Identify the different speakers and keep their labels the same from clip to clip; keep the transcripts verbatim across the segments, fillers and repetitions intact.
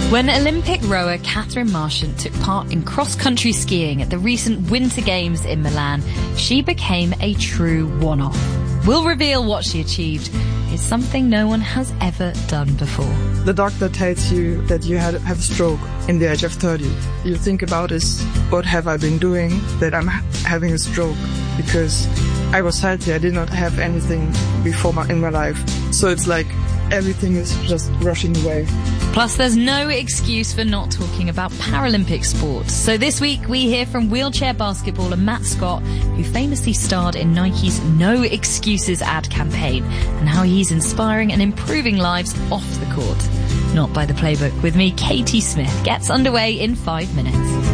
Speaker 1: When Olympic rower Catherine Marchant took part in cross-country skiing at the recent Winter Games in Milan, she became a true one-off. We'll reveal what she achieved. It's something no one has ever done before.
Speaker 2: The doctor tells you that you had, have a stroke in the age of thirty. You think about is, what have I been doing that I'm ha- having a stroke? Because I was healthy, I did not have anything before my, in my life. So it's like everything is just rushing away.
Speaker 1: Plus, there's no excuse for not talking about Paralympic sports. So this week, we hear from wheelchair basketballer Matt Scott, who famously starred in Nike's No Excuses ad campaign, and how he's inspiring and improving lives off the court. Not by the playbook. With me, Katie Smith, gets underway in five minutes.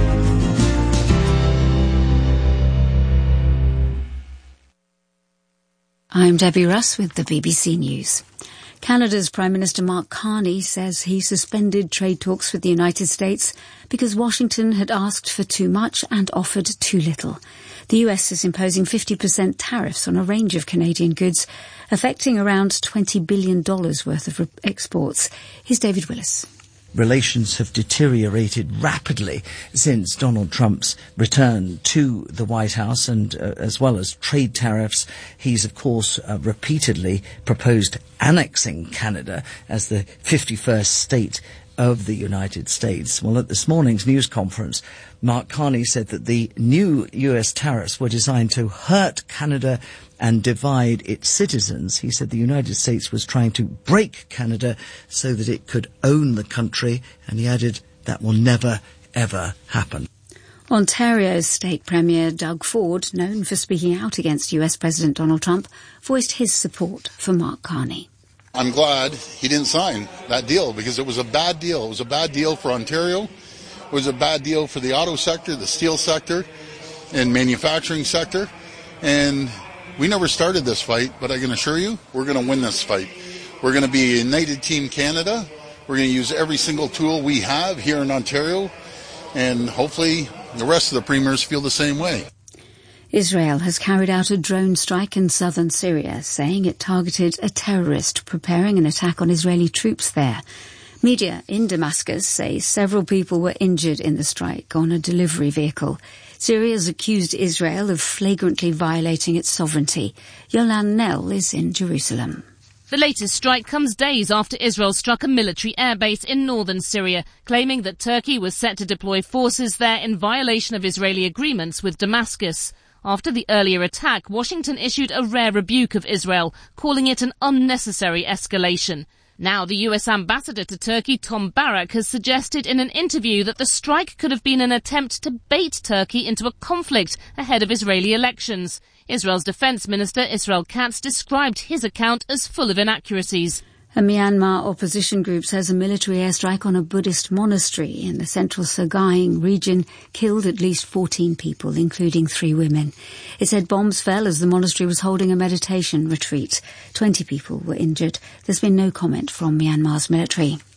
Speaker 3: I'm Debbie Russ with the B B C News. Canada's Prime Minister Mark Carney says he suspended trade talks with the United States because Washington had asked for too much and offered too little. The U S is imposing fifty percent tariffs on a range of Canadian goods, affecting around twenty billion dollars worth of exports. Here's David Willis.
Speaker 4: Relations have deteriorated rapidly since Donald Trump's return to the White House, and uh, as well as trade tariffs, he's of course uh, repeatedly proposed annexing Canada as the fifty-first state of the United States. Well, at this morning's news conference, Mark Carney said that the new U S tariffs were designed to hurt Canada and divide its citizens. He said the United States was trying to break Canada so that it could own the country, and he added that will never, ever happen.
Speaker 3: Ontario's State Premier Doug Ford, known for speaking out against U S President Donald Trump, voiced his support for Mark Carney.
Speaker 5: I'm glad he didn't sign that deal because it was a bad deal. It was a bad deal for Ontario. It was a bad deal for the auto sector, the steel sector, and manufacturing sector. And we never started this fight, but I can assure you, we're going to win this fight. We're going to be a United Team Canada. We're going to use every single tool we have here in Ontario, and hopefully the rest of the premiers feel the same way.
Speaker 3: Israel has carried out a drone strike in southern Syria, saying it targeted a terrorist preparing an attack on Israeli troops there. Media in Damascus say several people were injured in the strike on a delivery vehicle. Syria's accused Israel of flagrantly violating its sovereignty. Yolande Nell is in Jerusalem.
Speaker 6: The latest strike comes days after Israel struck a military airbase in northern Syria, claiming that Turkey was set to deploy forces there in violation of Israeli agreements with Damascus. After the earlier attack, Washington issued a rare rebuke of Israel, calling it an unnecessary escalation. Now the U S ambassador to Turkey, Tom Barak, has suggested in an interview that the strike could have been an attempt to bait Turkey into a conflict ahead of Israeli elections. Israel's defense minister, Israel Katz, described his account as full of inaccuracies.
Speaker 3: A Myanmar opposition group says a military airstrike on a Buddhist monastery in the central Sagaing region killed at least fourteen people, including three women. It said bombs fell as the monastery was holding a meditation retreat. twenty people were injured. There's been no comment from Myanmar's military.